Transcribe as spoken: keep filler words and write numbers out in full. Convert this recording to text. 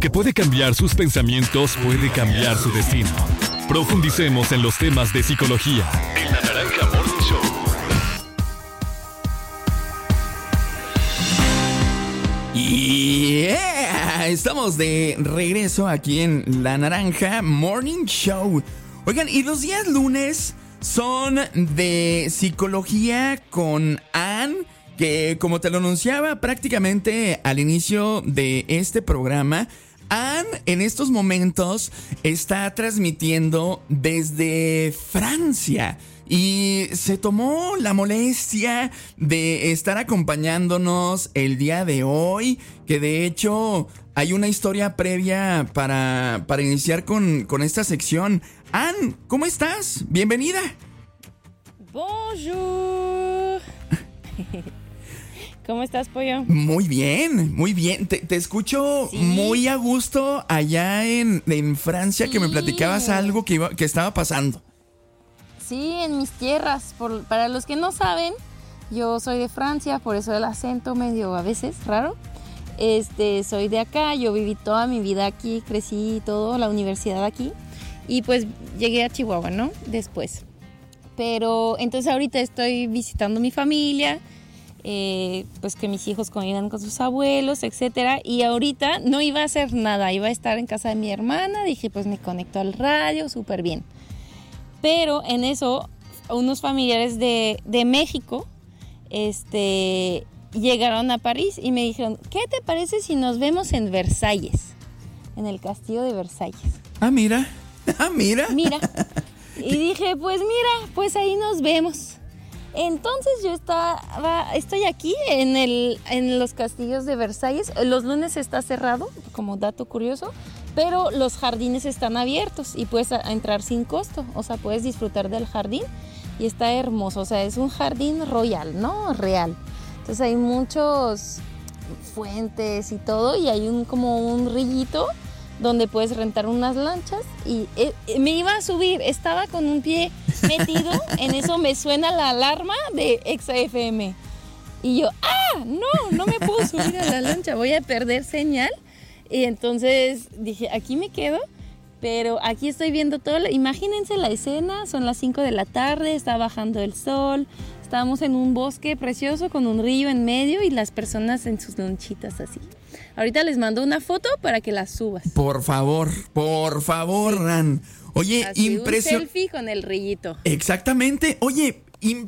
que puede cambiar sus pensamientos, puede cambiar su destino. Profundicemos en los temas de psicología en La Naranja Morning Show. Yeah, estamos de regreso aquí en La Naranja Morning Show. Oigan, y los días lunes son de psicología con Ann, que como te lo anunciaba prácticamente al inicio de este programa, Ann en estos momentos está transmitiendo desde Francia. Y se tomó la molestia de estar acompañándonos el día de hoy, que de hecho hay una historia previa para, para iniciar con, con esta sección. Ann, ¿cómo estás? Bienvenida. Bonjour. ¿Cómo estás, Pollo? Muy bien, muy bien. Te, te escucho ¿Sí? muy a gusto allá en, en Francia, sí. que me platicabas algo que, iba, que estaba pasando. Sí, en mis tierras. Por, para los que no saben, yo soy de Francia, por eso el acento medio a veces raro. Este, soy de acá, yo viví toda mi vida aquí, crecí todo, la universidad aquí. Y pues llegué a Chihuahua, ¿no? Después. Pero entonces ahorita estoy visitando mi familia, eh, pues que mis hijos convivan con sus abuelos, etcétera. Y ahorita no iba a hacer nada, iba a estar en casa de mi hermana. Dije, pues me conecto al radio, súper bien. Pero en eso, unos familiares de, de México este, llegaron a París y me dijeron, ¿qué te parece si nos vemos en Versalles? En el castillo de Versalles. Ah, mira. Ah, mira. Mira. Y dije, pues mira, pues ahí nos vemos. Entonces yo estaba, estoy aquí en, el, en los castillos de Versalles. Los lunes está cerrado, como dato curioso. Pero los jardines están abiertos y puedes entrar sin costo, o sea, puedes disfrutar del jardín y está hermoso, o sea, es un jardín royal, ¿no? Real. Entonces hay muchos fuentes y todo y hay un como un rillito donde puedes rentar unas lanchas y eh, me iba a subir, estaba con un pie metido, en eso me suena la alarma de Exa F M y yo, ¡ah! No, no me puedo subir a la lancha, voy a perder señal. Y entonces dije, aquí me quedo, pero aquí estoy viendo todo. Lo, imagínense la escena, son las cinco de la tarde, está bajando el sol, estamos en un bosque precioso con un río en medio y las personas en sus lonchitas así. Ahorita les mando una foto para que la subas. Por favor, por favor, sí. Ran. Oye, impresionante. Un selfie con el rillito. Exactamente. Oye, impresionante.